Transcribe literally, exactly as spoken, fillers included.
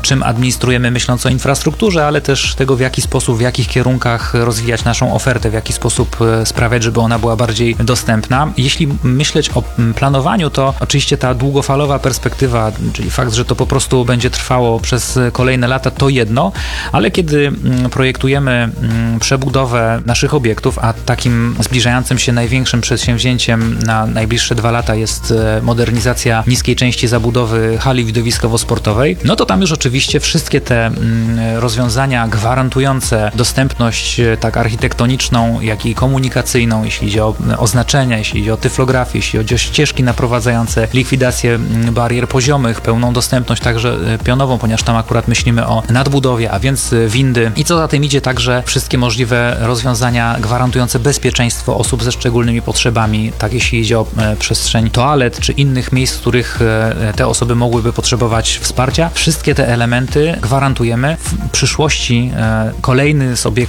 czym administrujemy, myśląc o infrastrukturze, ale też tego, w jaki sposób, w jakich kierunkach rozwijać naszą ofertę, w jaki sposób sprawiać, żeby ona była bardziej dostępna. Jeśli myśleć o planowaniu, to oczywiście ta długofalowa perspektywa, czyli fakt, że to po prostu będzie trwało przez kolejne lata, to jedno, ale kiedy projektujemy przebudowę naszych obiektów, a takim zbliżającym się największym przedsięwzięciem na najbliższe dwa lata jest modernizacja niskiej części zabudowy hali widowiskowo-sportowej, no to tam już oczywiście wszystkie te rozwiązania gwarantujące dostępność tak architektoniczną, jak i komunikacyjną, jeśli idzie o oznaczenia, jeśli idzie o tyflografię, jeśli chodzi o ścieżki naprowadzające, likwidację barier poziomych, pełną dostępność także pionową, ponieważ tam akurat myślimy o nadbudowie, a więc windy i co za tym idzie także wszystkie możliwe rozwiązania gwarantujące bezpieczeństwo osób ze szczególnymi potrzebami, tak jeśli idzie o przestrzeń toalet czy innych miejsc, w których te osoby mogłyby potrzebować wsparcia. Wszystkie te elementy gwarantujemy. W przyszłości kolejny z obiektów